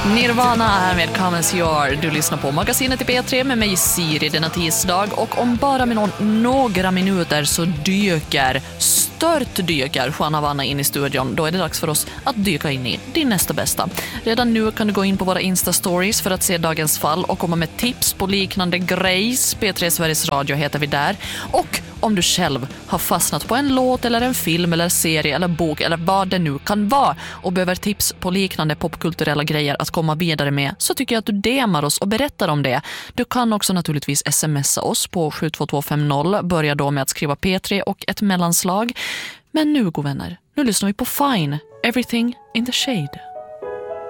Nirvana är med Come As You Are. Du lyssnar på Magasinet i P3 med mig Siri denna tisdag. Och om bara med några minuter så dyker Juan Havana in i studion. Då är det dags för oss att dyka in i din nästa bästa. Redan nu kan du gå in på våra Insta-stories för att se dagens fall och komma med tips på liknande grejs. P3 Sveriges Radio heter vi där. Och om du själv har fastnat på en låt eller en film eller serie eller bok eller vad det nu kan vara och behöver tips på liknande popkulturella grejer att komma vidare med, så tycker jag att du DMar oss och berättar om det. Du kan också naturligtvis smsa oss på 72250. Börja då med att skriva P3 och ett mellanslag. Men nu, god vänner, nu lyssnar vi på Fine, Everything in the Shade.